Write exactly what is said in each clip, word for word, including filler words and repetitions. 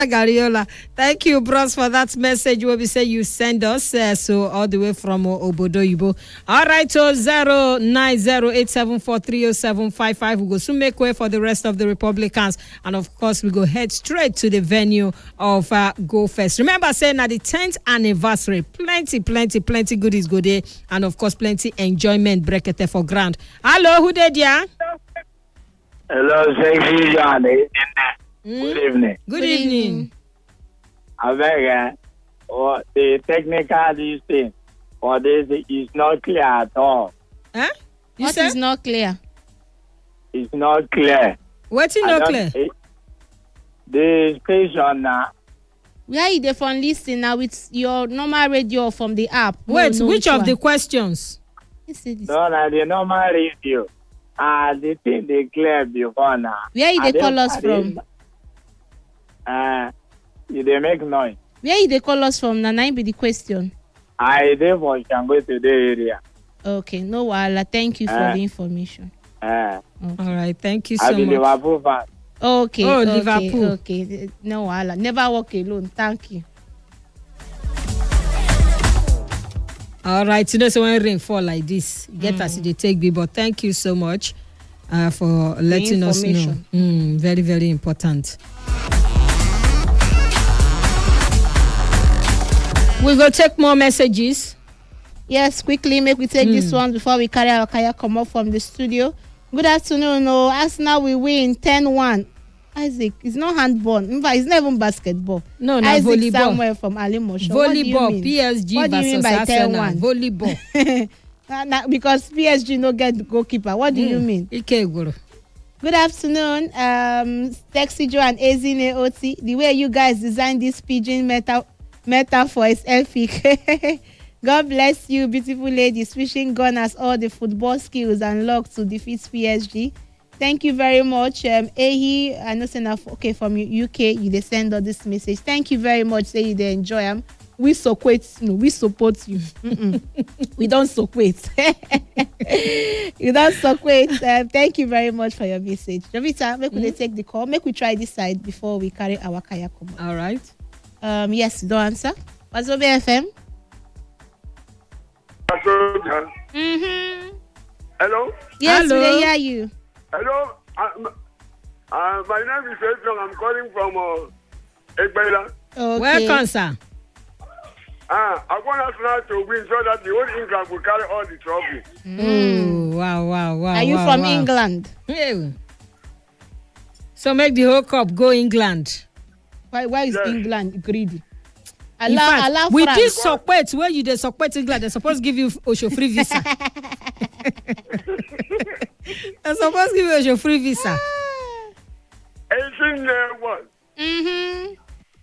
Gariola. Thank you, bros, for that message. Where we say you send us uh, so all the way from uh, Obodo Ibo. All right, so zero nine zero eight seven four three zero seven five five. We go soon make way for the rest of the Republicans, and of course we go head straight to the venue of uh, Go Fest. Remember, saying at the tenth anniversary, plenty, plenty, plenty goodies go there, and of course plenty enjoyment breakete for ground. Hello, who did ya? Hello, sexy Johnny. Mm. Good evening. Good evening. I beg, uh, the technical this thing for this is not clear at all. Huh? You What said? is not clear? It's not clear. What's in I no don't- clear? it- the station now. Where you dey from listen now with your normal radio from the app? No, Wait, no, which of one? the questions? You say this. No, na the normal radio. Ah, the thing they clear before now. Where you I dey call don't- us I from? didn't- Uh, you they make noise. Where you dey call us from? Na nine be the question. I dey for Shango to the area. Okay, no wahala. Thank you for Uh, the information. Uh, All right, thank you I so be much. Liverpool fan. Okay. Oh, okay, Liverpool. Okay, no wahala. Never walk alone. Thank you. All right, you know, so when rain fall like this, you get as they take me. But thank you so much uh, for letting us know. information. Mm, very, very important. We go take more messages. Yes, quickly make we take this one before we carry our kayak come up from the studio. Good afternoon. No, Arsenal we win ten one. Isaac, it's not handball. In fact, it's not even basketball. No, no, Isaac volleyball. Samuel from Alimosho. What do you Volleyball, mean? P S G What do you mean versus by ten Arsenal. one? Volleyball. Nah, nah, because P S G no get goalkeeper. What do you mean? Ike Iguro. Good afternoon, um, Texi Joe and Ezine Oti. The way you guys designed this pigeon meta metaphor is epic. God bless you, beautiful ladies. Wishing Gunners all the football skills and luck to defeat P S G. Thank you very much. Um, Ehi, I know saying okay from U K, you they send all this message. Thank you very much. Say you they enjoy them. We support, no, we support you. Mm-mm. We don't support. You don't support. Um, thank you very much for your message. Jovita, make we dey take the call. Make we try this side before we carry our kayak come. All right. Um, yes, don't answer. Wazobe F M. Mm-hmm. Hello? Yes, Hello. we dey hear you. Hello? Uh, uh, my name is Edson. I'm calling from uh, Egbela. Okay. Welcome, sir. Uh, I want us now to win so that the whole England will carry all the trophy. Oh, wow, wow, wow. Are you wow, from wow. England? Yeah. So make the whole cup go England. Why? Why is Yes. England greedy? In Allah, fact, Allah with France. this support where you dey support England, they're supposed to give you Osho free visa. They're supposed to give you Osho free visa. eighteen uh, what? Mm-hmm.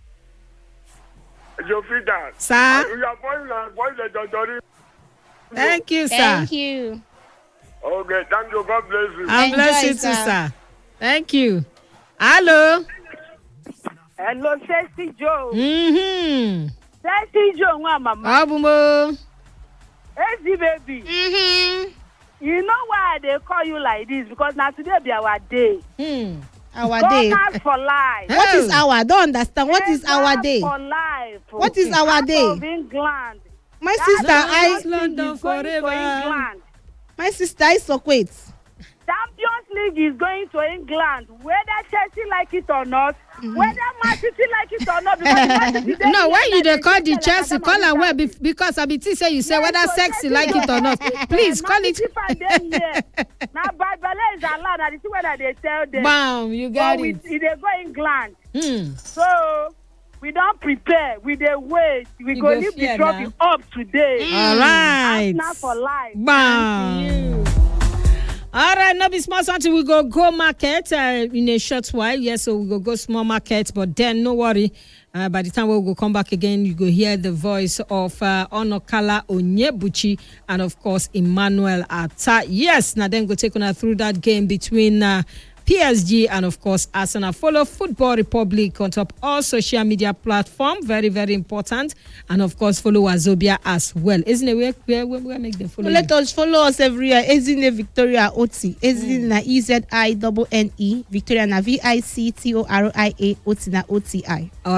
You feel that? Sir, You are going to voice the Dodori. thank you, sir. Thank you. Okay, thank you. God bless you. And bless Enjoy, you too, sir. sir. Thank you. Hello. Hello, Sexy Joe. Mm-hmm. Sexy Joe, nwa mama. Abumo. Easy baby. Mm-hmm. You know why they call you like this? Because now today be our day. Hmm. Our day. Gunners for life. What is Oh. our? I don't understand. What is our Gunners day? For life. What is our Out day? Of England. My sister, That's I. London is going forever. To England. My sister is so quit. Champions League is going to England, whether Chelsea like it or not, Mm-hmm. whether Man City like it or not. Because Man City dey No, here when you like dey they call say the like Chelsea, Adam call and am well Eve. bef- because I be think say you say Yes, whether so sexy Chelsea like it or not. dey- Please Man call it. City fan dey here. Na Babele is allowed. Na the thing wey I dey tell them. Bam, you got But we it. e dey go England. Hmm. So we don prepare. We dey wait. We You go go leave the fear trophy now. up today. All right. Arsenal for life. Bam. All right, no be small something. We go go market uh, in a short while. Yes, so we go go small market, but then no worry. Uh, by the time we go come back again, you go hear the voice of uh, Onokala Onyebuchi and of course Emmanuel Atta. Yes, now then go take on through that game between uh, P S G, and of course Arsenal. Follow Football Republic on top all social media platform. Very, very important. And of course, follow Wazobia as well. Isn't it? Where, where, where, where make them follow? So let us follow us everywhere. Ezine Victoria Oti. Ezine na E Z I N N E. Victoria na V I C T O R I A. Oti na O T I.